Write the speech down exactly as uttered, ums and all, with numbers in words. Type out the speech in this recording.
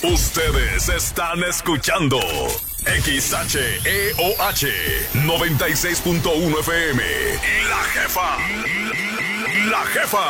Ustedes están escuchando X H E O H noventa y seis punto uno F M. La Jefa. La Jefa.